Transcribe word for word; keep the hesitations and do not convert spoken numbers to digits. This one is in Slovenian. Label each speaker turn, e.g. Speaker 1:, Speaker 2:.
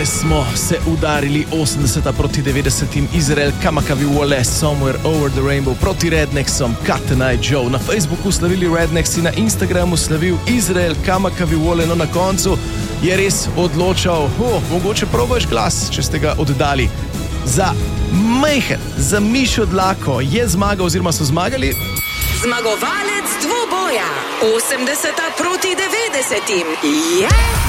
Speaker 1: Danes smo se udarili osemdeseta proti devetdesetim, Izrael Kamakawiwo'ole, Somewhere Over the Rainbow proti Rednexom, Cut and I Joe. Na Facebooku slavili Rednexi, na Instagramu slavil Izrael Kamakawiwo'ole, no na koncu je res odločal, oh, mogoče probaš glas, če ste ga oddali. Za majhen, za mišjo dlako je zmagal oziroma so zmagali
Speaker 2: zmagovalec dvoboja osemdeseta proti devetdesetim je